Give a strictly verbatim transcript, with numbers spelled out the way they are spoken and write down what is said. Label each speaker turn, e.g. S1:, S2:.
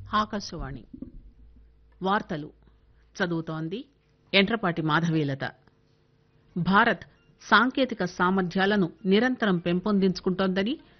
S1: ఆకాశవాణి వార్తలు చదువుతోంది ఎంట్రపాటి మాధవీలత. భారత్ సాంకేతిక సామర్థ్యాలను నిరంతరం పెంపొందించుకుంటోందని